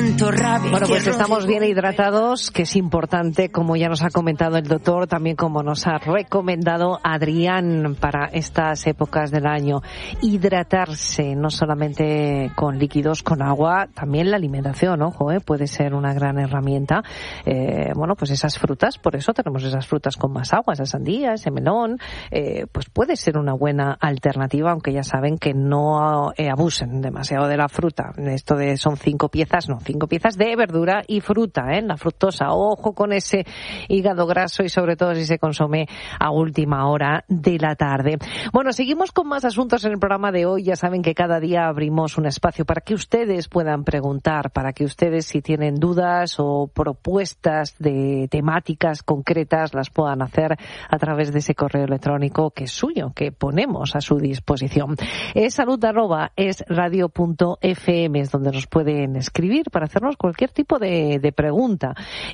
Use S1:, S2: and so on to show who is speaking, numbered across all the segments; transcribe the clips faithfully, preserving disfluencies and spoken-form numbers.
S1: siento rabia.
S2: Bueno, pues estamos bien hidratados, que es importante, como ya nos ha comentado el doctor, también como nos ha recomendado Adrián para estas épocas del año. Hidratarse, no solamente con líquidos, con agua, también la alimentación, ojo, ¿eh? Puede ser una gran herramienta. Eh, bueno, pues esas frutas, por eso tenemos esas frutas con más agua, esa sandía, ese melón, eh, pues puede ser una buena alternativa, aunque ya saben que no eh, abusen demasiado de la fruta. Esto de son cinco piezas, no, cinco piezas de verdura y fruta, ¿eh? La fructosa. Ojo con ese hígado graso y sobre todo si se consume a última hora de la tarde. Bueno, seguimos con más asuntos en el programa de hoy. Ya saben que cada día abrimos un espacio para que ustedes puedan preguntar, para que ustedes, si tienen dudas o propuestas de temáticas concretas, las puedan hacer a través de ese correo electrónico que es suyo, que ponemos a su disposición. Es salud arroba es radio punto f m, es donde nos pueden escribir para hacernos cualquier tipo de, de pregunta.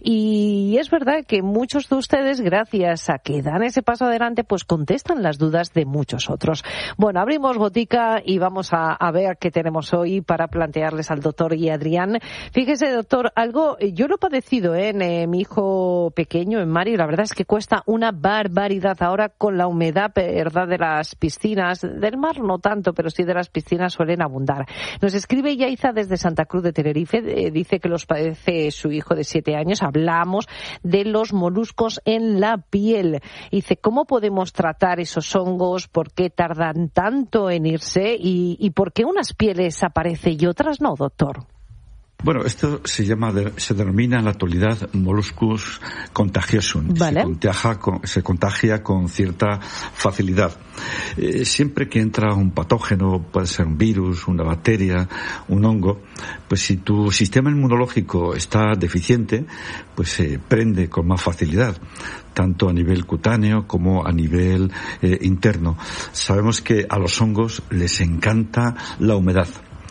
S2: Y es verdad que muchos de ustedes, gracias a que dan ese paso adelante, pues contestan las dudas de muchos otros. Bueno, abrimos botica y vamos a, a ver qué tenemos hoy para plantearles al doctor y a Adrián. Fíjese, doctor, algo, yo lo he padecido ¿eh? en eh, mi hijo pequeño, en Mario, la verdad es que cuesta una barbaridad ahora con la humedad, verdad, de las piscinas, del mar no tanto, pero sí de las piscinas suelen abundar. Nos escribe Yaiza desde Santa Cruz de Tenerife, eh, dice que los padece su hijo de siete años. Hablamos de los moluscos en la piel. Dice, ¿cómo podemos tratar esos hongos? ¿Por qué tardan tanto en irse? ¿Y, y por qué unas pieles aparecen y otras no, doctor?
S3: Bueno, esto se llama, se denomina en la actualidad Molluscus contagiosum.
S2: Vale.
S3: Se contagia con, se contagia con cierta facilidad. Eh, siempre que entra un patógeno, puede ser un virus, una bacteria, un hongo, pues si tu sistema inmunológico está deficiente, pues se prende con más facilidad, tanto a nivel cutáneo como a nivel eh, interno. Sabemos que a los hongos les encanta la humedad.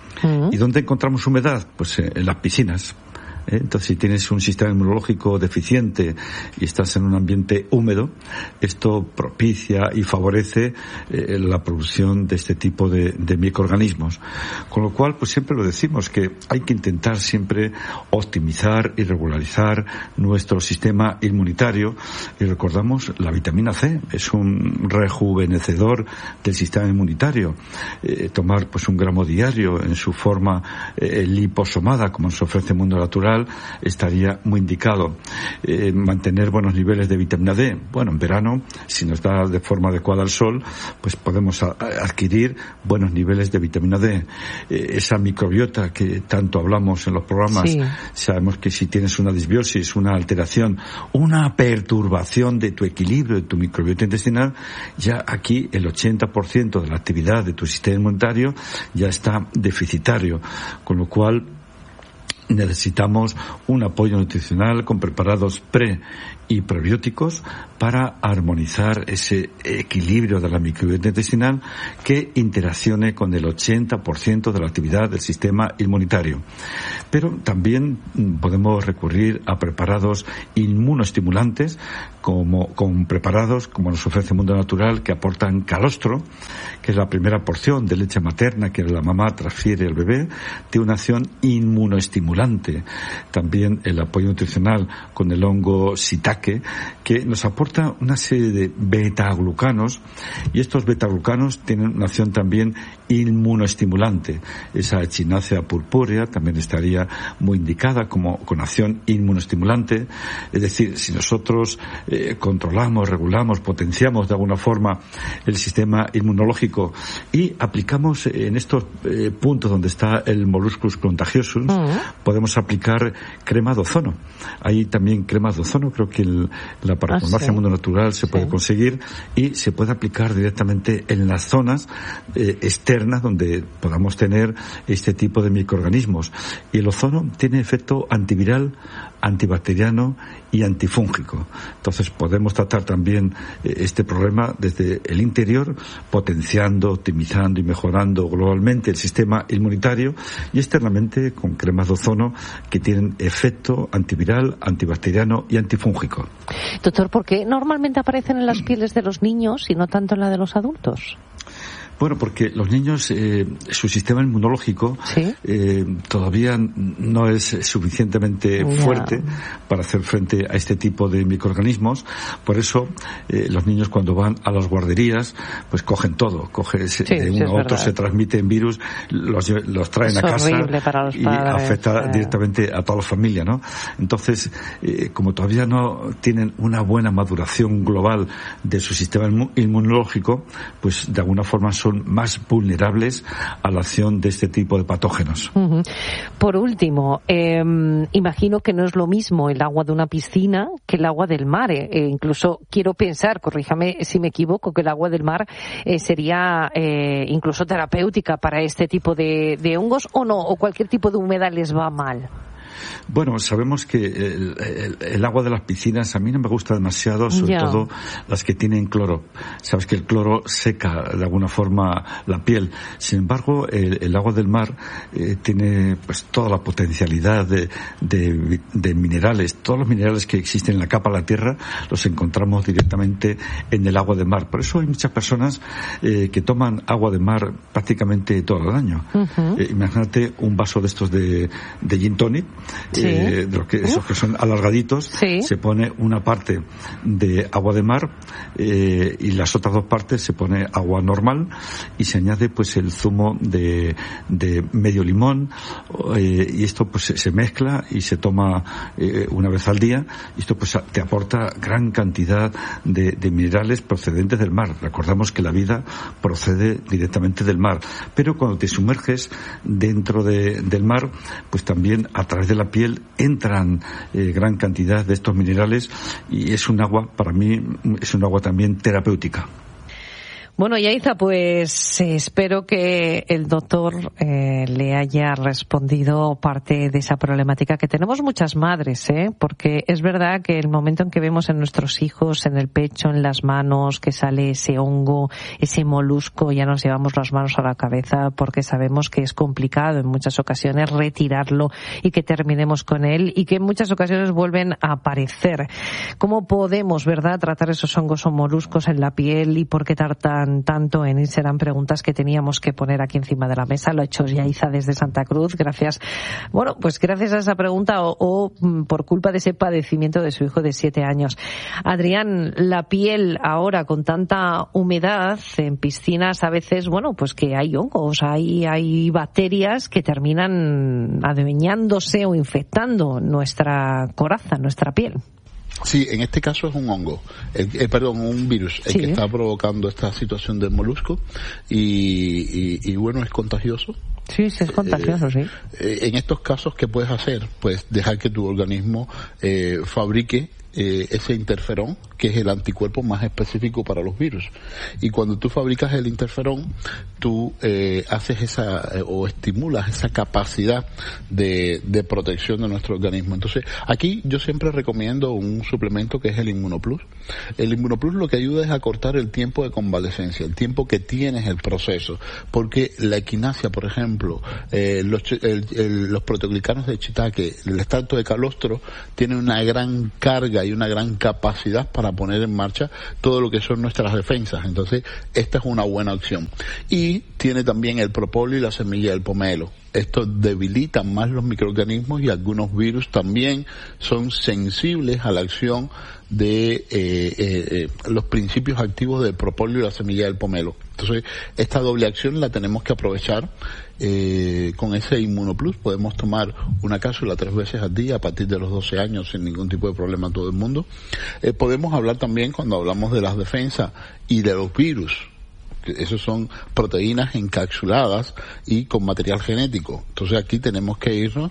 S3: ¿Y dónde encontramos humedad? Pues en las piscinas. ¿Eh? Entonces, si tienes un sistema inmunológico deficiente y estás en un ambiente húmedo, esto propicia y favorece eh, la producción de este tipo de, de microorganismos. Con lo cual, pues siempre lo decimos, que hay que intentar siempre optimizar y regularizar nuestro sistema inmunitario. Y recordamos, la vitamina C es un rejuvenecedor del sistema inmunitario. Eh, tomar pues un gramo diario en su forma eh, liposomada, como nos ofrece el mundo natural, estaría muy indicado. Eh, mantener buenos niveles de vitamina D. Bueno, en verano, si nos da de forma adecuada el sol, pues podemos a, a adquirir buenos niveles de vitamina D. Eh, esa microbiota que tanto hablamos en los programas, sí. Sabemos que si tienes una disbiosis, una alteración, una perturbación de tu equilibrio, de tu microbiota intestinal, ya aquí el ochenta por ciento de la actividad de tu sistema inmunitario ya está deficitario. Con lo cual, necesitamos un apoyo nutricional con preparados pre y probióticos para armonizar ese equilibrio de la microbiota intestinal que interaccione con el ochenta por ciento de la actividad del sistema inmunitario. Pero también podemos recurrir a preparados inmunoestimulantes, como con preparados como nos ofrece el mundo natural, que aportan calostro, que es la primera porción de leche materna que la mamá transfiere al bebé, tiene una acción inmunoestimulante. También el apoyo nutricional con el hongo shiitake, que nos aporta una serie de beta-glucanos, y estos beta-glucanos tienen una acción también inmunoestimulante. Esa Echinacea purpúrea también estaría muy indicada como con acción inmunoestimulante. Es decir, si nosotros eh, controlamos, regulamos, potenciamos de alguna forma el sistema inmunológico y aplicamos en estos eh, puntos donde está el Molluscus contagiosum, uh-huh. podemos aplicar crema de ozono. Hay también cremas de ozono, creo que el, la parafarmacia ah, sí. Mundo Natural se sí. puede conseguir, y se puede aplicar directamente en las zonas eh, externas donde podamos tener este tipo de microorganismos. Y el ozono tiene efecto antiviral, antibacteriano y antifúngico. Entonces podemos tratar también eh, este problema desde el interior, potenciando, optimizando y mejorando globalmente el sistema inmunitario, y externamente con cremas de ozono que tienen efecto antiviral, antibacteriano y antifúngico.
S2: Doctor, ¿por qué normalmente aparecen en las pieles de los niños y no tanto en la de los adultos?
S3: Bueno, porque los niños, eh, su sistema inmunológico ¿sí? eh, todavía no es suficientemente yeah. fuerte para hacer frente a este tipo de microorganismos. Por eso, eh, los niños cuando van a las guarderías, pues cogen todo. Cogen, sí, de uno sí, a otro verdad. Se transmiten virus, los, los traen
S2: es
S3: a casa
S2: para los
S3: y
S2: padres,
S3: afecta
S2: eh.
S3: directamente a toda la familia, ¿no? Entonces, eh, como todavía no tienen una buena maduración global de su sistema inmunológico, pues de alguna forma son más vulnerables a la acción de este tipo de patógenos.
S2: Uh-huh. Por último, eh, imagino que no es lo mismo el agua de una piscina que el agua del mar. Eh, eh, incluso quiero pensar, corríjame si me equivoco, que el agua del mar eh, sería eh, incluso terapéutica para este tipo de, de hongos, o no, o cualquier tipo de humedad les va mal.
S3: Bueno, sabemos que el, el, el agua de las piscinas a mí no me gusta demasiado, sobre yeah. todo las que tienen cloro. Sabes que el cloro seca de alguna forma la piel. Sin embargo, el, el agua del mar eh, tiene pues toda la potencialidad de, de, de minerales. Todos los minerales que existen en la capa de la tierra los encontramos directamente en el agua del mar. Por eso hay muchas personas eh, que toman agua de mar prácticamente todo el año. Uh-huh. Eh, imagínate un vaso de estos de, de gin tonic. Sí. Eh, de los que, esos que son alargaditos, sí. se pone una parte de agua de mar eh, y las otras dos partes se pone agua normal y se añade pues el zumo de, de medio limón eh, y esto pues se, se mezcla y se toma eh, una vez al día y esto pues te aporta gran cantidad de, de minerales procedentes del mar. Recordamos que la vida procede directamente del mar, pero cuando te sumerges dentro de, del mar pues también a través de la piel entran eh, gran cantidad de estos minerales y es un agua, para mí, es un agua también terapéutica.
S2: Bueno, Yaiza, pues eh, espero que el doctor eh, le haya respondido parte de esa problemática que tenemos muchas madres, ¿eh? Porque es verdad que el momento en que vemos en nuestros hijos, en el pecho, en las manos, que sale ese hongo, ese molusco, ya nos llevamos las manos a la cabeza porque sabemos que es complicado en muchas ocasiones retirarlo y que terminemos con él y que en muchas ocasiones vuelven a aparecer. ¿Cómo podemos, verdad, tratar esos hongos o moluscos en la piel y por qué tartan tanto en ir? Serán preguntas que teníamos que poner aquí encima de la mesa. Lo ha hecho Yaiza desde Santa Cruz. Gracias. Bueno, pues gracias a esa pregunta o, o por culpa de ese padecimiento de su hijo de siete años. Adrián, la piel ahora con tanta humedad en piscinas a veces, bueno, pues que hay hongos, hay, hay bacterias que terminan adueñándose o infectando nuestra coraza, nuestra piel.
S1: Sí, en este caso es un hongo, el, eh, perdón, un virus, el sí. que está provocando esta situación del molusco y, y, y bueno, es contagioso.
S2: Sí, sí, es contagioso,
S1: eh,
S2: sí.
S1: Eh, en estos casos, ¿qué puedes hacer? Pues dejar que tu organismo eh, fabrique eh, ese interferón, que es el anticuerpo más específico para los virus. Y cuando tú fabricas el interferón, tú eh, haces esa, eh, o estimulas esa capacidad de, de protección de nuestro organismo. Entonces, aquí yo siempre recomiendo un suplemento que es el Inmunoplus. El Inmunoplus lo que ayuda es a cortar el tiempo de convalecencia, el tiempo que tienes el proceso. Porque la equinacia, por ejemplo, eh, los, el, el, los proteoglicanos de Shiitake, el extracto de calostro, tiene una gran carga y una gran capacidad para poner en marcha todo lo que son nuestras defensas. Entonces, esta es una buena opción. Y tiene también el propóleo y la semilla del pomelo. Esto debilita más los microorganismos y algunos virus también son sensibles a la acción de eh, eh, eh, los principios activos del propóleo y la semilla del pomelo. Entonces, esta doble acción la tenemos que aprovechar. Eh, con ese Inmunoplus podemos tomar una cápsula tres veces al día a partir de los doce años sin ningún tipo de problema a todo el mundo. Eh, podemos hablar también, cuando hablamos de las defensas y de los virus, esos son proteínas encapsuladas y con material genético. Entonces aquí tenemos que irnos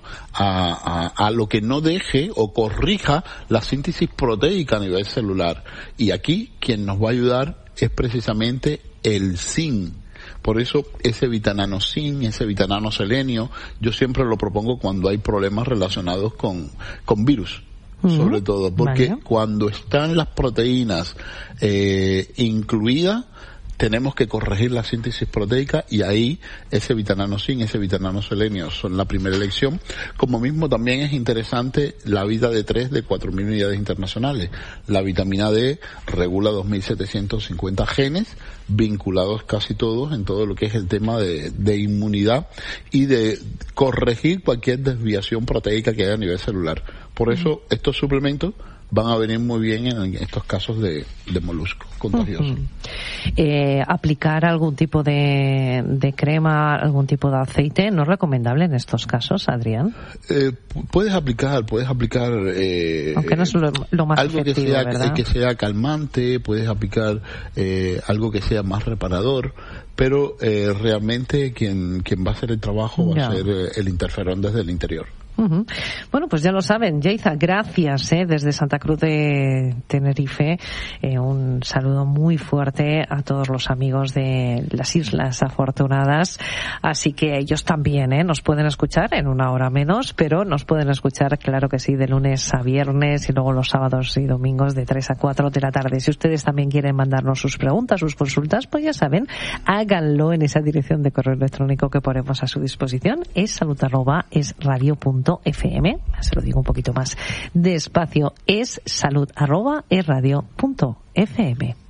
S1: a, a, a lo que no deje o corrija la síntesis proteica a nivel celular. Y aquí quien nos va a ayudar es precisamente el zinc. Por eso ese vitanano zinc, ese vitanano selenio, yo siempre lo propongo cuando hay problemas relacionados con, con virus. Uh-huh. Sobre todo, porque vale. cuando están las proteínas eh, incluidas, tenemos que corregir la síntesis proteica y ahí ese vitananosin, ese vitananoselenio son la primera elección. Como mismo también es interesante la vida D tres de cuatro mil unidades internacionales. La vitamina D regula dos mil setecientos cincuenta genes vinculados casi todos en todo lo que es el tema de, de inmunidad y de corregir cualquier desviación proteica que haya a nivel celular. Por eso uh-huh. estos suplementos van a venir muy bien en estos casos de, de molusco contagioso.
S2: Uh-huh. Eh, aplicar algún tipo de, de crema, algún tipo de aceite, ¿no es recomendable en estos casos, Adrián?
S1: Eh, puedes aplicar, puedes aplicar... Eh,
S2: Aunque no es lo, lo más
S1: algo
S2: efectivo,
S1: que sea,
S2: ¿verdad?
S1: que sea calmante, puedes aplicar eh, algo que sea más reparador, pero eh, realmente quien, quien va a hacer el trabajo va no. a ser eh, el interferón desde el interior.
S2: Uh-huh. Bueno, pues ya lo saben, Yaiza, gracias eh, desde Santa Cruz de Tenerife. Eh, un saludo muy fuerte a todos los amigos de las Islas Afortunadas. Así que ellos también eh, nos pueden escuchar en una hora menos, pero nos pueden escuchar, claro que sí, de lunes a viernes y luego los sábados y domingos de tres a cuatro de la tarde. Si ustedes también quieren mandarnos sus preguntas, sus consultas, pues ya saben, háganlo en esa dirección de correo electrónico que ponemos a su disposición. Es salud arroba es radio punto f m. Se lo digo un poquito más despacio. Es salud arroba es radio punto f m.